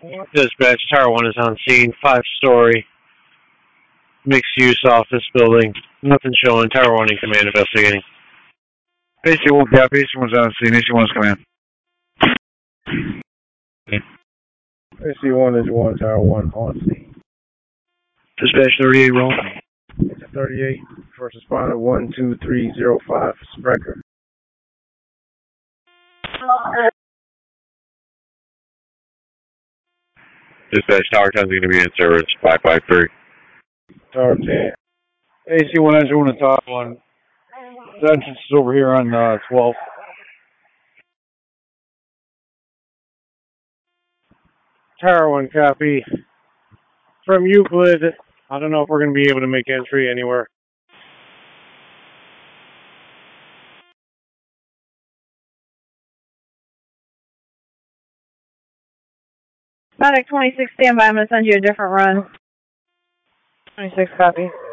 Dispatch, Tower 1 is on scene. 5-story mixed-use office building. Nothing showing. Tower 1 in command investigating. AC1 copy. AC1's on scene. AC1's command. AC1 is 1, Tower 1 on scene. Dispatch 38 roll. It's a 38. First responder 12305 Sprecher. Dispatch, Tower 10 is going to be in service. 553. Tower 10. AC1 engine 1 to Tower 1. The entrance is over here on 12. Tower 1 copy. From Euclid, I don't know if we're going to be able to make entry anywhere. Product 26, standby. I'm going to send you a different run. 26 copy.